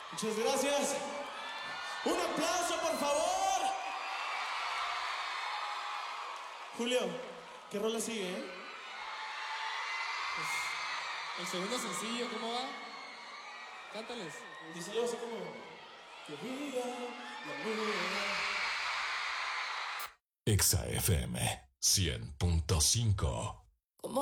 Muchas gracias. Un aplauso, por favor. Julio, ¿qué rola sigue, Pues, el segundo sencillo, ¿cómo va? Cántales. Dice yo así como... Que viva la música. Exa FM 100.5